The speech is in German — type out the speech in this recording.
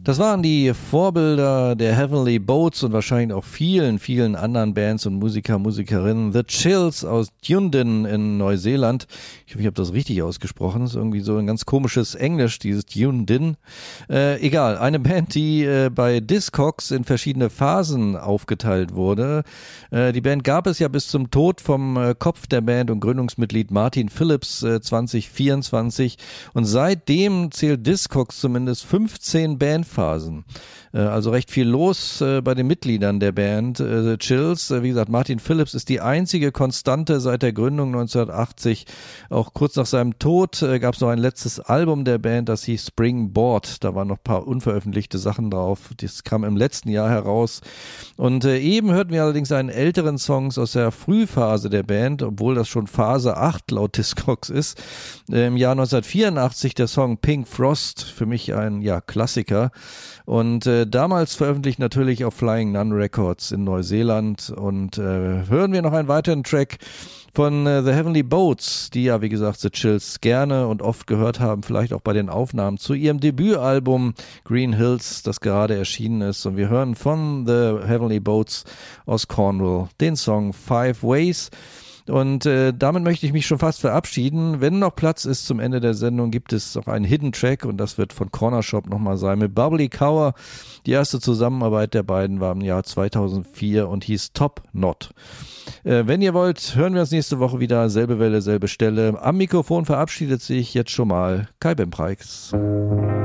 Das waren die Vorbilder der Heavenly Boats und wahrscheinlich auch vielen, vielen anderen Bands und Musikerinnen. The Chills aus Dunedin in Neuseeland. Ich hoffe, ich habe das richtig ausgesprochen. Das ist irgendwie so ein ganz komisches Englisch, dieses Dunedin. Egal, eine Band, die bei Discogs in verschiedene Phasen aufgeteilt wurde. Die Band gab es ja bis zum Tod vom Kopf der Band und Gründungsmitglied Martin Phillips 2024. Und seitdem zählt Discogs zumindest 15 Bandphasen. Also recht viel los bei den Mitgliedern der Band The Chills. Wie gesagt, Martin Phillips ist die einzige Konstante seit der Gründung 1980. Auch kurz nach seinem Tod gab es noch ein letztes Album der Band, das hieß Springboard. Da waren noch ein paar unveröffentlichte Sachen drauf. Das kam im letzten Jahr heraus. Und eben hörten wir allerdings einen älteren Songs aus der Frühphase der Band, obwohl das schon Phase 8 laut Discogs ist. Im Jahr 1984 der Song Pink Frost, für mich ein Klassiker. Und damals veröffentlicht natürlich auf Flying Nun Records in Neuseeland. Und hören wir noch einen weiteren Track von The Heavenly Boats, die ja, wie gesagt, The Chills gerne und oft gehört haben, vielleicht auch bei den Aufnahmen zu ihrem Debütalbum Green Hills, das gerade erschienen ist. Und wir hören von The Heavenly Boats aus Cornwall den Song Five Ways. Und damit möchte ich mich schon fast verabschieden. Wenn noch Platz ist zum Ende der Sendung, gibt es noch einen Hidden Track und das wird von Corner Shop nochmal sein mit Bubbly Cower. Die erste Zusammenarbeit der beiden war im Jahr 2004 und hieß Top Knot. Wenn ihr wollt, hören wir uns nächste Woche wieder. Selbe Welle, selbe Stelle. Am Mikrofon verabschiedet sich jetzt schon mal Kai Bempreis.